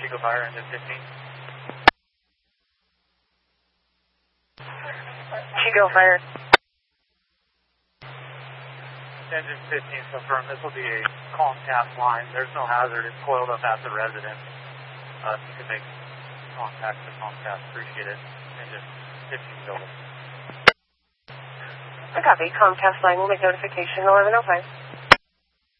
Chico Fire, engine 15. Chico Fire. Engine 15, confirm this will be a Comcast line. There's no hazard. It's coiled up at the residence. If you could make contact with Comcast, appreciate it. Engine 15, go. I copy. Comcast line will make notification 1105.